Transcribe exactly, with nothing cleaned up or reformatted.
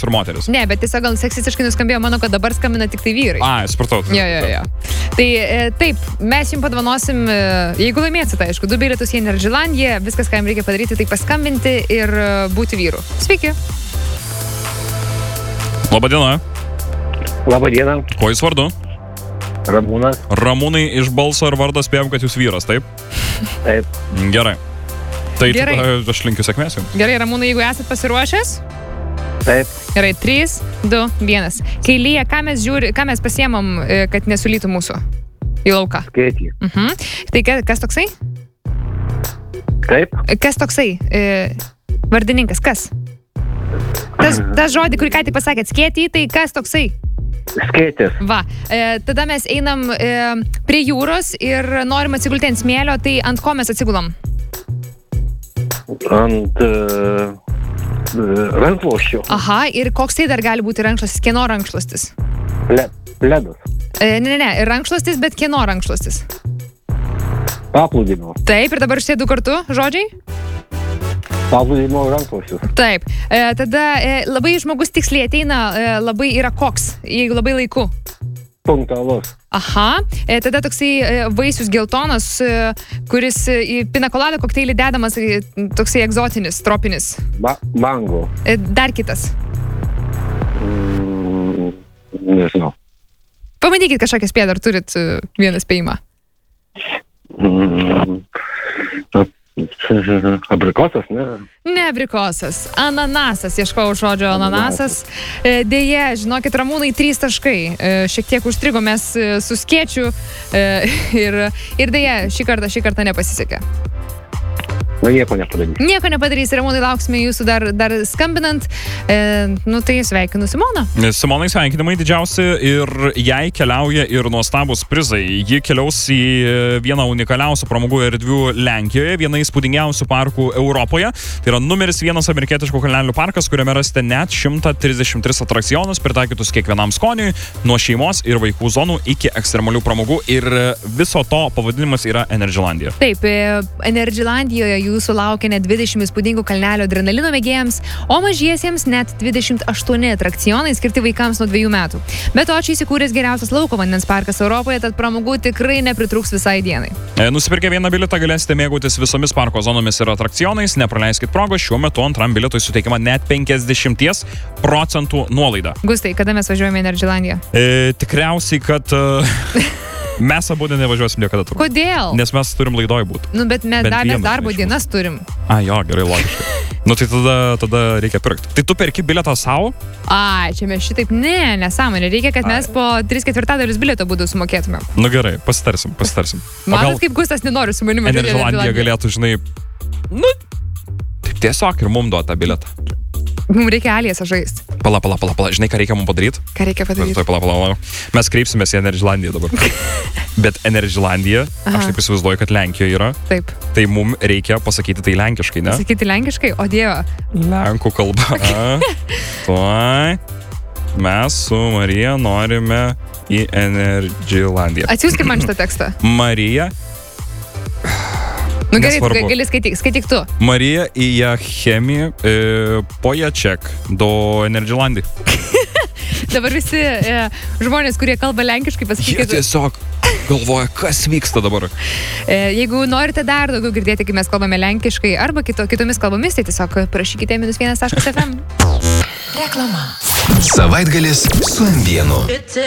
ir moteris. Ne, bet tiesiog gal seksistiškai nuskambėjo, manau, kad dabar skambina tik tai vyrai. A, supratau. Jo, jo, jo. Tai e, taip, mes jums padvanosim, e, jeigu laimėsit, aišku, du bilietus į Energylandiją, viskas, ką jums reikia padaryti, tai paskambinti ir e, būti vyru. Sveiki. Labadiena. Labadiena. Kuo jūs vardu? Ramūnas. Ramūnai, iš balso ir vardo spėjom, kad jūs vyras, taip? Taip. Gerai. Tai Gerai. tada aš linkiu sėkmės jums. Gerai, Ramūnai, jeigu esat pasiruošęs? Taip. Gerai, trys, du, vienas. Kai lyja, ką mes žiūri, ką mes pasiemam, e, kad nesulytų mūsų į lauką? Skėtį. Mhm. Tai ka- kas toksai? Taip. Kas toksai? E, vardininkas, kas? Tas, tas žodį, kurį ką tik pasakėt, skėtį, tai kas toksai? Skėtis. Va, e, tada mes einam e, prie jūros ir norim atsigulti ant smėlio, tai ant ko mes atsigulam? Ant uh, rankšluosčių. Aha, ir koks tai dar gali būti rankšluostis? Kieno rankšluostis? Ple, pledas. E, ne, ne, ne, rankšluostis, bet kieno rankšluostis? Paplūdimo. Taip, ir dabar šitie du kartu žodžiai? Paplūdimo rankšluosčius. Taip, e, tada e, labai žmogus tiksliai ateina, e, labai yra koks, jeigu labai laiku. Punktualus. Aha, e, tada toksai e, vaisius geltonas, e, kuris e, į pinakoladą kokteilį dedamas, e, toksai egzotinis, tropinis. Ba mango. E, dar kitas. Mm, nežinau. Pamatykit kažkokią spėdą, ar turit e, vieną spėjimą. Mm, abrikosas, ne? Ne abrikosas, ananasas, ieškojau žodžio ananasas. E, Deja, žinokit, Ramūnai, trys taškai. E, Šiek tiek užstrigo mes e, su skėčiu e, ir, ir deja, šį kartą, šį kartą nepasisekė. Na, nieko nepadarys. Nieko nepadarys, Ramūnai, lauksime jūsų dar, dar skambinant. E, nu tai sveikinu Simoną. Simonai, sveikinimai didžiausi ir jai keliauja ir nuostabus prizai. Ji keliaus į vieną unikaliausių pramogų erdvių Lenkijoje, vieną įspūdingiausių parkų Europoje. Tai yra numeris vienas amerikietiškų kalnelių parkas, kuriame rasite net šimtą trisdešimt tris atrakcionus, pritaikytus kiekvienam skoniui, nuo šeimos ir vaikų zonų iki ekstremalių pramogų. Ir viso to pavadinimas yra Energylandija. Taip, e, Energylandijoje jūsų laukia net dvidešimt įspūdingų kalnelio adrenalino mėgėjams, o mažiesiems net dvidešimt aštuoni atrakcionai skirti vaikams nuo dviejų metų. Be to, čia įsikūręs geriausias lauko vandens parkas Europoje, tad pramogų tikrai nepritrūks visai dienai. E, Nusipirkę vieną bilietą galėsite mėgautis visomis parko zonomis ir atrakcionais. Nepraleiskit progos, šiuo metu antram bilietui suteikiama net penkiasdešimt procentų nuolaida. Gustai, kada mes važiuojame į Energylandiją? E, tikriausiai, kad e, mes abu nevažiuosim niekada turbūt. Kodėl? Nes mes turim laidoj būti. Nu, bet mes Bent dar vienas darbo iš mūsų. dienas turim. A, jo, gerai, logiškai. Nu, tai tada, tada reikia pirkti. Tai tu perki bilietą savo? Ai, čia mes šitaip, ne, nesąmonė. Reikia, kad mes po tris ketvirtadalius bilieto būdų sumokėtume. Nu gerai, pasitarsim, pasitarsim. O Matot, gal kaip Gustas nenori su manimi. Energylandija galėtų, žinai, nu, taip tiesiog ir mum duoti tą bilietą. Mums reikia aliasą žaisti. Pala, pala, pala, pala. Žinai, ką reikia mums padaryti? Ką reikia padaryti? Tai pala, pala, pala. Mes kreipsimės į Energylandiją dabar. Bet Energylandija, Aha. aš taip įsivaizduoju, kad Lenkijoje yra. Taip. Tai mums reikia pasakyti tai lenkiškai, ne? Sakyti lenkiškai, o dieve. Lenkų kalba. Tuoj. Mes su Marija norime į Energylandiją. Atsiųskit man šitą tekstą. Marija. Nu gerai, tu Nesvarbu. gali skaityk, skaityk tu. Мария и я хемии э, поячек до Energylandijos. Dabar visi e, žmonės, kurie kalba lenkiškai, Jie pasakykit. tiesiog galvoja, kas vyksta dabar. E, jeigu norite dar daugiau girdėti, kai mes kalbame lenkiškai arba kito, kitomis kalbomis, tai tiesiog prašykite minus vienas taškas ef em. Reklama. Savaitgalis su M vienu.